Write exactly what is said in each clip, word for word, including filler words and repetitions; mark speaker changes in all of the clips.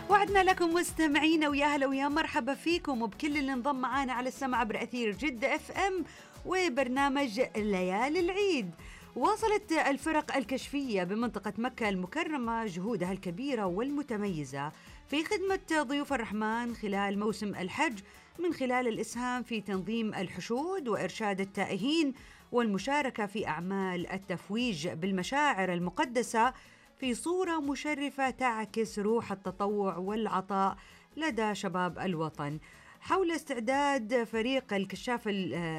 Speaker 1: وعدنا لكم مستمعين ويا هلا ويا مرحبا فيكم وبكل اللي انضم معانا على السمع عبر أثير جدة اف ام وبرنامج ليالي العيد. واصلت الفرق الكشفية بمنطقة مكة المكرمة جهودها الكبيرة والمتميزة في خدمة ضيوف الرحمن خلال موسم الحج، من خلال الإسهام في تنظيم الحشود وإرشاد التائهين والمشاركة في أعمال التفويج بالمشاعر المقدسة في صورة مشرفة تعكس روح التطوع والعطاء لدى شباب الوطن. حول استعداد فريق الكشافة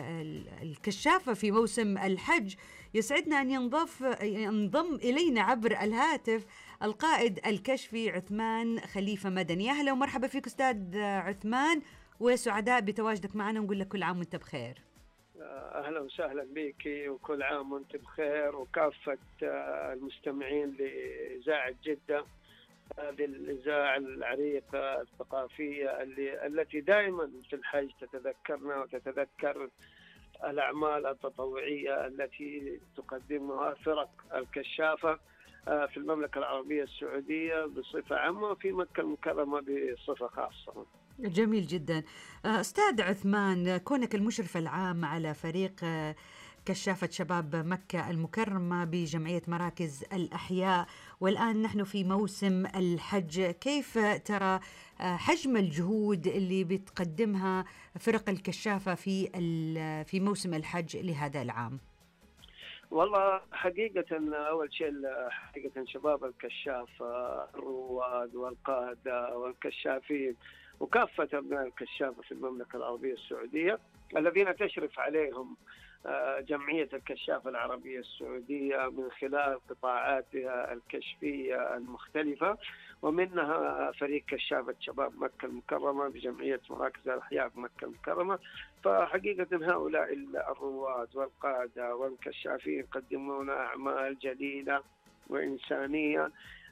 Speaker 1: الكشافة في موسم الحج، يسعدنا أن ينضف ينضم إلينا عبر الهاتف القائد الكشفي عثمان خليفة مدني. يا هلا ومرحبا فيك أستاذ عثمان، وسعداء بتواجدك معنا ونقول لك كل عام وانت بخير.
Speaker 2: أهلا وسهلا بك وكل عام وانت بخير، وكافة المستمعين لإذاعة جدة، هذه الإذاعة العريقة الثقافية اللي التي دائما في الحج تتذكرنا وتتذكر الأعمال التطوعية التي تقدمها فرق الكشافة في المملكة العربية السعودية بصفة عامة وفي مكة المكرمة بصفة خاصة.
Speaker 1: جميل جدا. أستاذ عثمان، كونك المشرف العام على فريق كشافة شباب مكة المكرمة بجمعية مراكز الأحياء، والآن نحن في موسم الحج، كيف ترى حجم الجهود اللي بتقدمها فرق الكشافة في في موسم الحج لهذا العام؟
Speaker 2: والله حقيقة أول شيء حقيقة شباب الكشافة الرواد والقادة والكشافين وكافة أبناء الكشافة في المملكة العربية السعودية الذين تشرف عليهم جمعية الكشافة العربية السعودية من خلال قطاعاتها الكشفية المختلفة، ومنها فريق كشافة شباب مكة المكرمة بجمعية مراكز الأحياء في مكة المكرمة. فحقيقة هؤلاء الرواد والقادة والكشافين يقدمون أعمال جليلة وإنسانية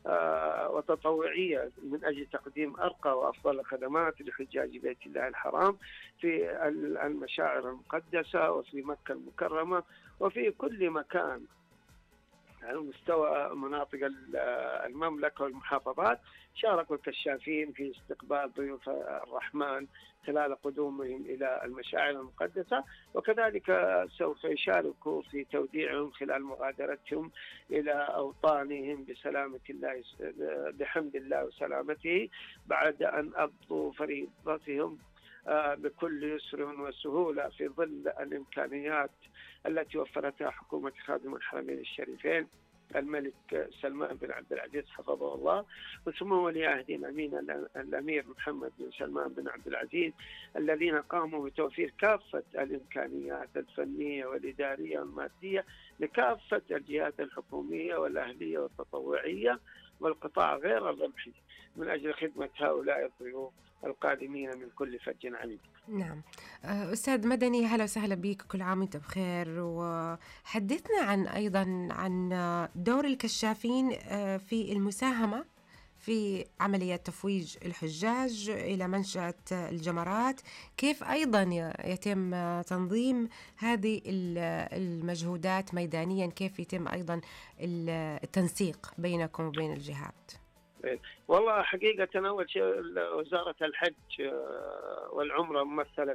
Speaker 2: وتطوعية من أجل تقديم أرقى وأفضل الخدمات لحجاج بيت الله الحرام في المشاعر المقدسة وفي مكة المكرمة وفي كل مكان على مستوى مناطق المملكة والمحافظات. شاركوا الكشافين في استقبال ضيوف الرحمن خلال قدومهم إلى المشاعر المقدسة، وكذلك سوف يشاركوا في توديعهم خلال مغادرتهم إلى أوطانهم بسلامة الله بحمد الله وسلامته، بعد أن أبضوا فريضتهم بكل يسر وسهولة في ظل الإمكانيات التي وفرتها حكومة خادم الحرمين الشريفين الملك سلمان بن عبد العزيز حفظه الله، وسمو ولي عهد الأمين الأمير محمد بن سلمان بن عبد العزيز، الذين قاموا بتوفير كافة الإمكانيات الفنية والإدارية والمادية لكافة الجهات الحكومية والأهلية والتطوعية والقطاع غير الربحي من أجل خدمة هؤلاء الضيوف القادمين من كل فج عميق.
Speaker 3: نعم أستاذ مدني، هلا وسهلا بك، كل عام وانت بخير. وحدثنا عن أيضا عن دور الكشافين في المساهمة في عملية تفويج الحجاج إلى منشأة الجمرات، كيف أيضا يتم تنظيم هذه المجهودات ميدانيا، كيف يتم أيضا التنسيق بينكم وبين الجهات؟
Speaker 2: والله حقيقة أول شيء وزارة الحج والعمرة ممثلة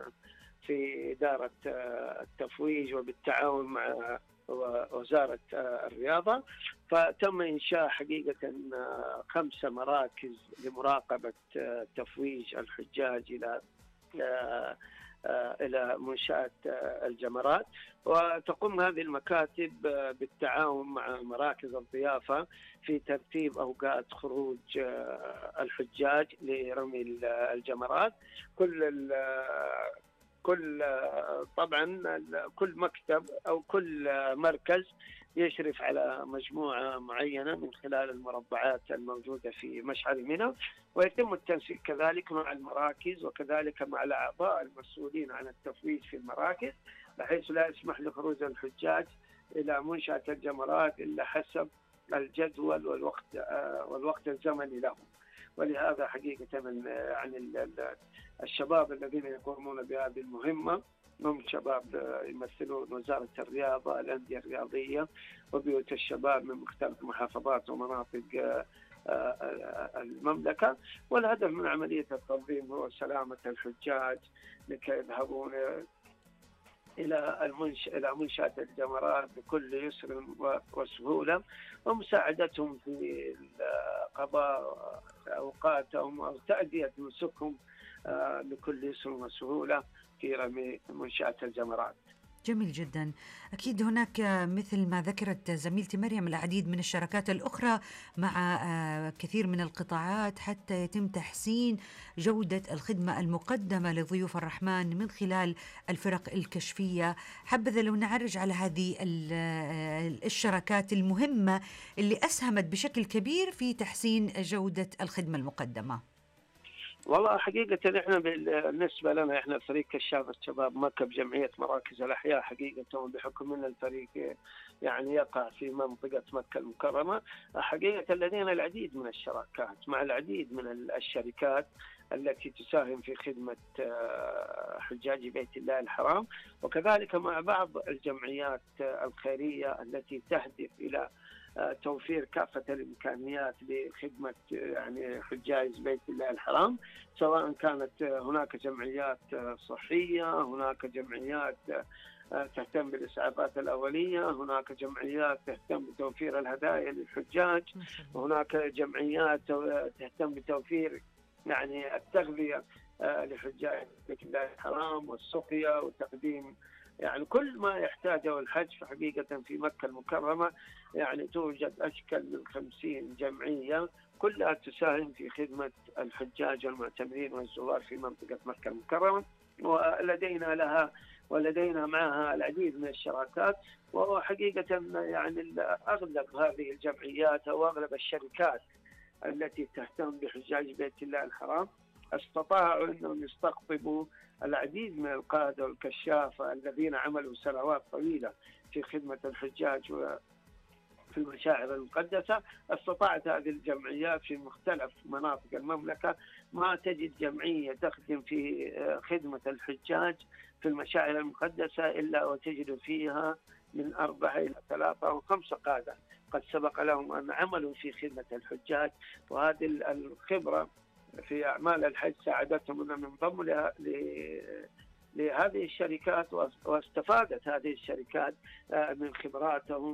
Speaker 2: في إدارة التفويج وبالتعاون مع وزارة الرياضة، فتم إنشاء حقيقة خمس مراكز لمراقبة تفويج الحجاج إلى إلى منشأة الجمرات. وتقوم هذه المكاتب بالتعاون مع مراكز الضيافة في ترتيب أوقات خروج الحجاج لرمي الجمرات. كل كل طبعا كل مكتب أو كل مركز يشرف على مجموعة معينة من خلال المربعات الموجودة في مشعر منى، ويتم التنسيق كذلك مع المراكز وكذلك مع الأعضاء المسؤولين عن التفويج في المراكز، بحيث لا يسمح لخروج الحجاج إلى منشأة الجمرات إلا حسب الجدول والوقت والوقت الزمني لهم. ولهذا حقيقة يعني الشباب الذين يقومون بهذه المهمة هم شباب يمثلون وزارة الرياضة، الأندية الرياضية وبيوت الشباب من مختلف محافظات ومناطق المملكة. والهدف من عملية التنظيم هو سلامة الحجاج لكي يذهبون إلى المنش... إلى منشأة الجمرات بكل يسر وسهولة، ومساعدتهم في قضاء أوقاتهم أو تأدية نسكهم بكل يسر وسهولة في رمي منشأة الجمرات.
Speaker 1: جميل جدا. أكيد هناك مثل ما ذكرت زميلتي مريم العديد من الشراكات الأخرى مع كثير من القطاعات حتى يتم تحسين جودة الخدمة المقدمة لضيوف الرحمن من خلال الفرق الكشفية. حبذا لو نعرج على هذه الشراكات المهمة اللي أسهمت بشكل كبير في تحسين جودة الخدمة المقدمة.
Speaker 2: والله حقيقة إحنا بالنسبة لنا إحنا فريق كشاف الشباب مكة بجمعية مراكز الأحياء، حقيقة بحكم أن الفريق يعني يقع في منطقة مكة المكرمة، حقيقة لدينا العديد من الشراكات مع العديد من الشركات التي تساهم في خدمة حجاج بيت الله الحرام، وكذلك مع بعض الجمعيات الخيرية التي تهدف إلى توفير كافة الإمكانيات لخدمة يعني حجاج بيت الله الحرام، سواء كانت هناك جمعيات صحية، هناك جمعيات تهتم بالإسعافات الأولية، هناك جمعيات تهتم بتوفير الهدايا للحجاج، وهناك جمعيات تهتم بتوفير يعني التغذية لحجاج بيت الله الحرام والسقيا وتقديم يعني كل ما يحتاجه الحج. حقيقة في مكة المكرمة يعني توجد أشكال من خمسين جمعية كلها تساهم في خدمة الحجاج والمعتمرين والزوار في منطقة مكة المكرمة، ولدينا لها ولدينا معها العديد من الشراكات. وحقيقة يعني أغلب هذه الجمعيات أو أغلب الشركات التي تهتم بحجاج بيت الله الحرام استطاعوا أنهم يستقطبوا العديد من القادة والكشافة الذين عملوا سنوات طويلة في خدمة الحجاج في المشاعر المقدسة. استطاعت هذه الجمعيات في مختلف مناطق المملكة ما تجد جمعية تخدم في خدمة الحجاج في المشاعر المقدسة إلا وتجد فيها من أربعة إلى ثلاثة أو خمسة قادة قد سبق لهم أن عملوا في خدمة الحجاج، وهذه الخبرة في أعمال الحج ساعدتهم أن ينضموا لهذه الشركات، واستفادت هذه الشركات من خبراتهم